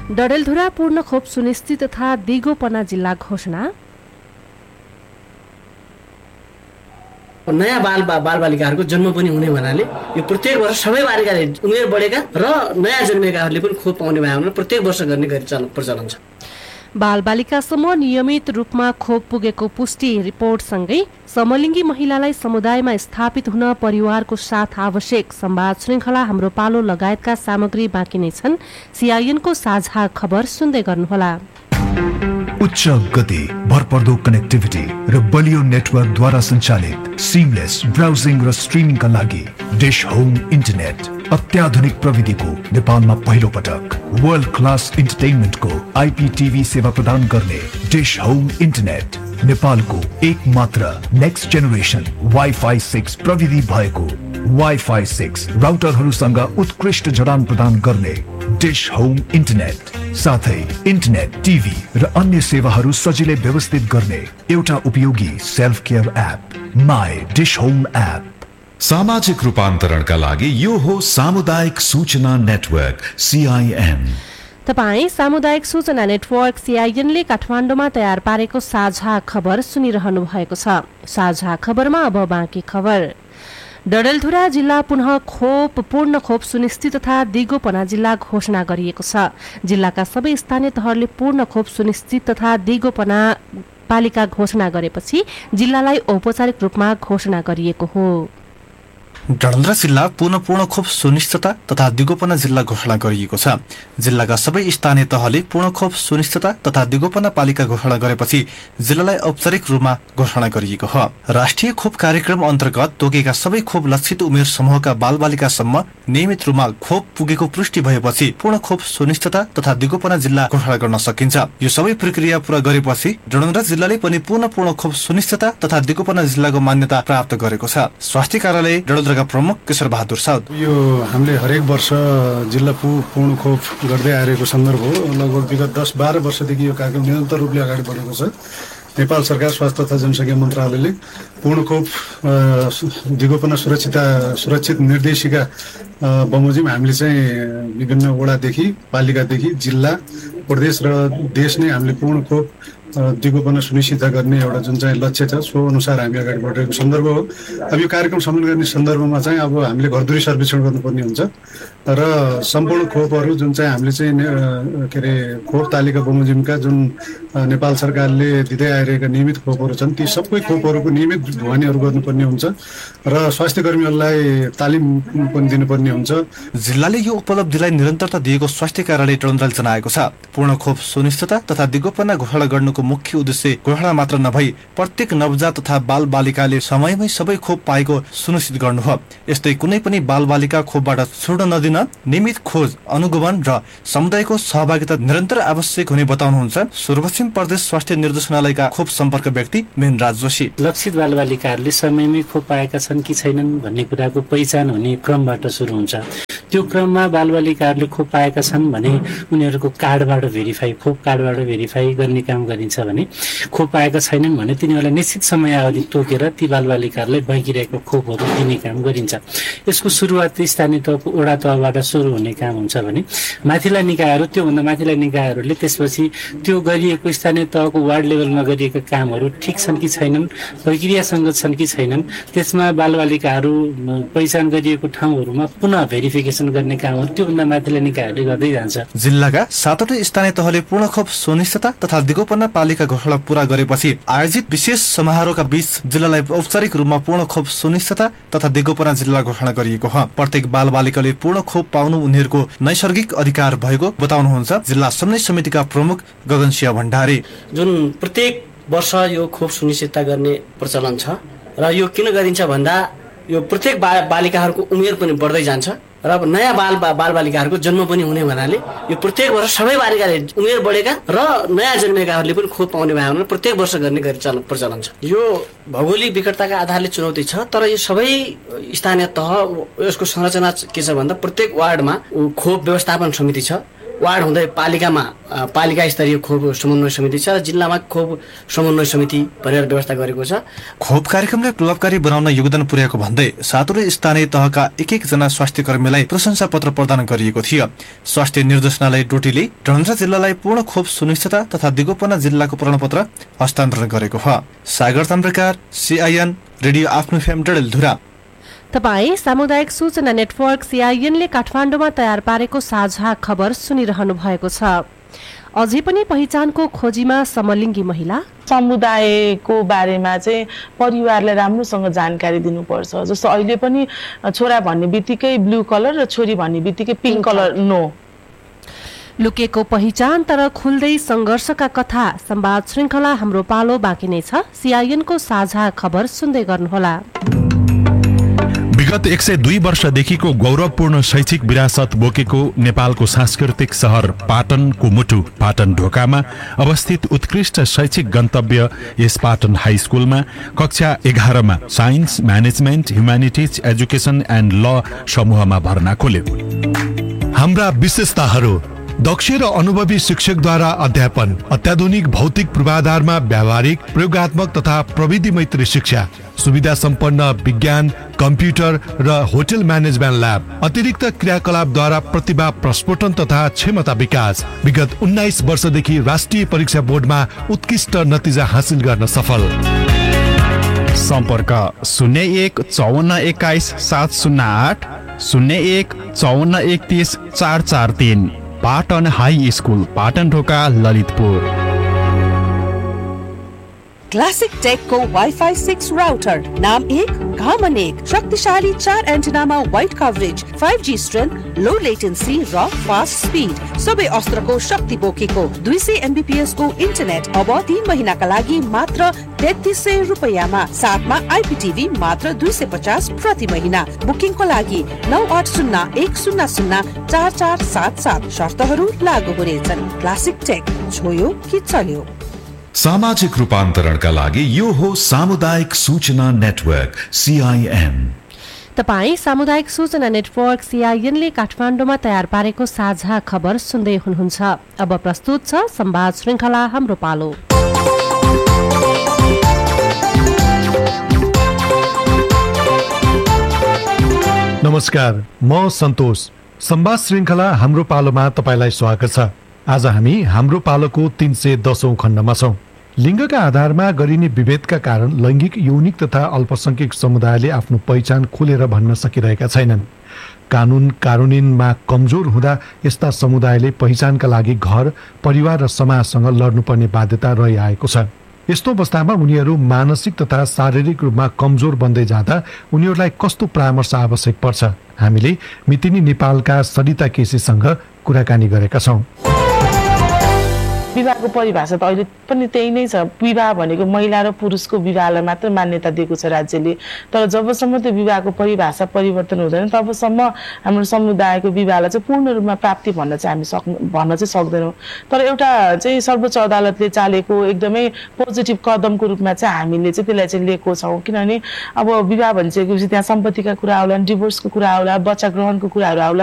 डडेलधुरा पूर्ण खोप सुनिश्चित तथा दिगोपना जिल्ला घोषणा। नयाँ बालबालिकाहरूको जन्म पनि हुने हुनाले यो प्रत्येक वर्ष सबै बालिकाले उमेर बढेका र नयाँ जन्मेकाहरूले पनि खोप पाउने भए प्रत्येक वर्ष गर्ने गरी प्रचलन छ। बालबालिकासम्म नियमित रूपमा खोप पुगेको पुष्टि रिपोर्टसँगै समलिङ्गी महिलालाई समुदायमा स्थापित हुन परिवारको साथ आवश्यक संवाद श्रृङ्खला हाम्रो पालो लगायतका सामग्री बाँकी नै छन्। सीआईएनको साझा खबर सुन्दै गर्नुहोला। उच्च गति, भरपर्दो कनेक्टिभिटी र बलियो नेटवर्कद्वारा सञ्चालित सिमलेस ब्राउजिङ र स्ट्रिमिङका लागि डिश होम इन्टरनेट अत्याधुनिक प्रविधिको नेपालमा पहिलो पटक वर्ल्ड क्लास इन्टरटेनमेन्टको आइपीटीभी सेवा प्रदान गर्ने डिश होम इन्टरनेट नेपालको एक मात्र नेक्स्ट जेनेरेसन वाइफाई 6 प्रविधि भएको वाइफाई 6 राउटरहरूसँग उत्कृष्ट जडान प्रदान गर्ने डिश होम इन्टरनेट साथै इन्टरनेट, टिभी र अन्य सेवाहरू सजिलै व्यवस्थित गर्ने एउटा उपयोगी self care app my dish home app. सामाजिक रूपान्तरणका लागि यो हो सामुदायिक सूचना नेटवर्क सीआईएन। तपाई सामुदायिक सूचना नेटवर्क सीआईएनले काठमाडौँमा तयार पारेको साझा खबर सुनिरहनु भएको छ। साझा खबरमा अब बाँकी खबर। डडेलधुरा जिल्ला पुनः पूर्ण खोप सुनिश्चित तथा दिगोपना जिल्ला घोषणा गरिएको छ। जिल्लाका सबै स्थानीय तहले पूर्ण खोप सुनिश्चित तथा दिगोपना पालिका घोषणा गरेपछि जिल्लालाई औपचारिक रूपमा घोषणा गरिएको हो। डडेलधुरा जिल्ला पूर्ण खोप सुनिश्चितता तथा दिगोपना जिल्ला घोषणा गरिएको छ। जिल्लाका सबै स्थानीय तहले पूर्ण खोप सुनिश्चितता तथा दिगोपना पालिका घोषणा गरेपछि जिल्लालाई औपचारिक रूपमा घोषणा गरिएको हो। राष्ट्रिय खोप कार्यक्रम अन्तर्गत तोकेका सबै खोप लक्षित उमेर समूहका बालबालिकासम्म नियमित रूपमा खोप पुगेको पुष्टि भएपछि पूर्ण खोप सुनिश्चितता तथा दिगोपना जिल्ला घोषणा गर्न सकिन्छ। यो सबै प्रक्रिया पूरा गरेपछि डडेलधुरा जिल्लाले पनि पूर्ण खोप सुनिश्चितता तथा दिगोपना जिल्लाको मान्यता प्राप्त गरेको छ। स्वास्थ्य कार्यालय डडेलधुरा प्रमुख केशर बहादुर साउद। यो हामीले हरेक वर्ष जिल्ला पूर्ण खोप गर्दै आएको सन्दर्भ हो। लगभग विगत 10-12 वर्षदेखि यो कार्यक्रम निरन्तर रूपले अगाडि बढेको छ। नेपाल सरकार स्वास्थ्य तथा जनसङ्ख्या मन्त्रालयले पूर्ण खोप दिगोपना सुरक्षित निर्देशिका बमोजिम हामीले चाहिँ विभिन्न वडादेखि पालिकादेखि जिल्ला प्रदेश र देश नै हामीले पूर्ण खोप दिगोपना सुनिश्चित गर्ने एउटा जुन चाहिँ लक्ष्य छ सो अनुसार हामी अगाडि बढेको सन्दर्भ हो। अब यो कार्यक्रम सम्पन्न गर्ने सन्दर्भमा चाहिँ अब हामीले घरधुरी सर्वेक्षण गर्नुपर्ने हुन्छ र सम्पूर्ण खोपहरू जुन चाहिँ हामीले चाहिँ के अरे खोप तालिका बमोजिमका जुन नेपाल सरकारले दिँदै आइरहेका नियमित खोपहरू छन् ती सबै खोपहरूको नियमित ढुवानीहरू गर्नुपर्ने हुन्छ र स्वास्थ्य कर्मीहरूलाई तालिम पनि दिनुपर्ने हुन्छ। जिल्लाले यो उपलब्धिलाई निरन्तरता दिएको स्वास्थ्य कार्यालय डडेलधुराले जनाएको छ। पूर्ण खोप सुनिश्चितता तथा दिगोपना घोषणा गर्नुको मुख्य उद्देश्य घोषणा मात्र नभई प्रत्येक नवजात तथा बालबालिकाले समयमै सबै खोप पाएको सुनिश्चित गर्नु हो। यस्तै कुनै पनि बालबालिका खोपबाट छुट्न नदिन नियमित खोज अनुगमन र समुदायको सहभागिता निरन्तर आवश्यक हुने बताउनुहुन्छ सुदूरपश्चिम प्रदेश स्वास्थ्य निर्देशनालयका खोप सम्पर्क व्यक्ति मेनराज जोशी। लक्षित बालबालिकाहरूले समयमै खोप पाएका छन् कि छैनन् भन्ने कुराको पहिचान हुने क्रमबाट सुरु हुन्छ। त्यो क्रममा बालबालिकाहरूले खोप पाएका छन् भने उनीहरूको खोप कार्डबाट भेरिफाई गर्ने काम गरिन्छ भने खोप पाएका छैनन् भने तिनीहरूलाई निश्चित समयावधि तोकेर ती बालबालिकाहरूलाई बाँकी रहेको खोपहरू दिने काम गरिन्छ। यसको सुरुवात स्थानीय तहको वडा तहबाट सुरु हुने काम हुन्छ भने माथिल्ला निकायहरू त्योभन्दा माथिल्ला निकायहरूले त्यसपछि त्यो गरिएको स्थानीय तहको वार्ड लेभलमा गरिएका कामहरू ठिक छन् कि छैनन्, प्रक्रियासङ्गत छन् कि छैनन्, त्यसमा बालबालिकाहरू पहिचान गरिएको ठाउँहरूमा पुनः भेरिफिकेसन गर्ने कामहरू त्योभन्दा माथिल्ला निकायहरूले गर्दै जान्छ। जिल्लाका 7वटै स्थानीय तहले पूर्ण खोप सुनिश्चितता तथा दिगोपना पालिका घोषणा पूरा गरेपछि आयोजित विशेष समारोहका बीच जिल्लालाई औपचारिक रूपमा पूर्ण खोप सुनिश्चितता तथा दिगोपना जिल्ला घोषणा गरिएको हो। प्रत्येक बालबालिकाले पूर्ण खोप पाउनु उनीहरूको नैसर्गिक अधिकार भएको बताउनुहुन्छ जिल्ला समन्वय समितिका प्रमुख गगनसिंह भण्डारी। जुन प्रत्येक वर्ष यो खोप सुनिश्चितता गर्ने प्रचलन छ र यो किन गरिन्छ भन्दा यो प्रत्येक बालिकाहरूको उमेर पनि बढ्दै जान्छ र अब नयाँ बालबालिकाहरूको जन्म पनि हुने हुनाले यो प्रत्येक वर्ष सबै बालिकाले उमेर बढेका र नयाँ जन्मेकाहरूले पनि खोप पाउने भए भने प्रत्येक वर्ष गर्ने गरी प्रचलन छ। यो भौगोलिक विकटताका आधारले चुनौती छ तर यो सबै स्थानीय तह यसको संरचना के छ भन्दा प्रत्येक वार्डमा खोप व्यवस्थापन समिति छ वार्ड हुँदै पालिका स्तरीय खोप समन्वय समिति छ र जिल्लामा खोप समन्वय समिति भनेर व्यवस्था गरेको छ। खोप कार्यक्रमलाई प्रभावकारी बनाउन योगदान पुर्याएको भन्दै 7वटै स्थानीय तहका एक जना स्वास्थ्य कर्मीलाई प्रशंसा पत्र प्रदान गरिएको थियो। स्वास्थ्य निर्देशनालय डोटीले डडेलधुरा जिल्लालाई पूर्ण खोप सुनिश्चितता तथा दिगोपना जिल्लाको प्रमाणपत्र हस्तान्तरण गरेको हो। सागर ताम्रकार, CIN रेडियो आफ्नो फेम डडेलधुरा। तपाई सामुदायिक सूचना नेटवर्क CIN-ले काठमाडौँमा तयार पारेको साझा खबर सुनिरहनु भएको छ। अझै पनि पहिचानको खोजीमा समलिङ्गी महिला। समुदायको बारेमा चाहिँ परिवारलाई राम्रोसँग जानकारी दिनुपर्छ। जस्तो अहिले पनि छोरा भन्ने बित्तिकै ब्लू कलर र छोरी भन्ने बित्तिकै पिङ्क कलर नो। लुकेको पहिचान तर खुल्दै संघर्षका कथा संवाद श्रृङ्खला हाम्रो पालो बाँकी नै छ। CIN-को साझा खबर सुन्दै गर्नुहोला। विगत 102 वर्षदेखिको गौरवपूर्ण शैक्षिक विरासत बोकेको नेपालको सांस्कृतिक सहर पाटनको मुटु पाटन ढोकामा अवस्थित उत्कृष्ट शैक्षिक गन्तव्य यस पाटन हाई स्कुलमा कक्षा 11मा science, management, humanities, education and ल समूहमा भर्ना खोल्यो। हाम्रा विशेषताहरू: दक्ष र अनुभवी शिक्षकद्वारा अध्यापन, अत्याधुनिक भौतिक पूर्वाधारमा व्यावहारिक, प्रयोगात्मक तथा प्रविधि मैत्री शिक्षा, सुविधा सम्पन्न विज्ञान, कम्प्युटर र होटल म्यानेजमेन्ट ल्याब, अतिरिक्त क्रियाकलापद्वारा प्रतिभा प्रस्फोटन तथा क्षमता विकास। विगत 19 वर्षदेखि राष्ट्रिय परीक्षा बोर्डमा उत्कृष्ट नतिजा हासिल गर्न सफल। सम्पर्क 01 54 21 708 01 54 31 443। पाटन हाई स्कुल, पाटन ढोका, ललितपुर। क्लासिक टेकको वाइफाई 6 राउटर, नाम 1 घामन 1, शक्तिशाली 4 एन्टेनामा वाइड कभरेज, 5G स्ट्रेन्थ, लो लेटेन्सी र फास्ट स्पिड, सबै अस्त्रको शक्ति बोकेको 200 Mbps को इन्टरनेट अब 3 महिनाका लागि मात्र 3300 रुपैयाँमा। साथमा IPTV मात्र 250 प्रति महिना। बुकिङको लागि 9801004477। शर्तहरू लागू हुनेछन्। क्लासिक टेक, छोयो कि चल्यो। सामाजिक रूपान्तरणका लागि यो हो सामुदायिक सूचना नेटवर्क CIN। तपाई सामुदायिक सूचना नेटवर्क CIN-ले काठमाडौँमा तयार पारेको साझा खबर सुन्दै हुनुहुन्छ। अब प्रस्तुत छ संवाद श्रृङ्खला हाम्रो पालो। नमस्कार, म सन्तोष। संवाद श्रृङ्खला हाम्रो पालोमा तपाईलाई स्वागत छ। आज हामी हाम्रो पालोको 310औं खण्डमा छौं। लिङ्गका आधारमा गरिने विभेदका कारण लैङ्गिक, यौनिक तथा अल्पसंख्यक समुदायले आफ्नो पहिचान खोलेर भन्न सकिरहेका छैनन्। कानुनमा कमजोर हुँदा यस्ता समुदायले पहिचानका लागि घर, परिवार र समाजसँग लड्नुपर्ने बाध्यता रहिआएको छ। यस्तो अवस्थामा उनीहरू मानसिक तथा शारीरिक रूपमा कमजोर बन्दै जाँदा उनीहरूलाई कस्तो परामर्श आवश्यक पर्छ? हामीले मितिनी नेपालका सरिता केसीसँग कुराकानी गरेका छौं। विवाहको परिभाषा त अहिले पनि त्यही नै छ। विवाह भनेको महिला र पुरुषको विवाहलाई मात्र मान्यता दिएको छ राज्यले। तर जबसम्म त्यो विवाहको परिभाषा परिवर्तन हुँदैन तबसम्म हाम्रो समुदायको विवाहलाई चाहिँ पूर्ण रूपमा प्राप्ति भन्न चाहिँ हामी सक्दैनौँ। तर एउटा चाहिँ सर्वोच्च अदालतले चालेको एकदमै पोजिटिभ कदमको रूपमा चाहिँ हामीले चाहिँ त्यसलाई चाहिँ लिएको छौँ। किनभने अब विवाह भनिसकेपछि त्यहाँ सम्पत्तिका कुरा आउला, डिभोर्सको कुरा आउला, बच्चा ग्रहणको कुराहरू आउला।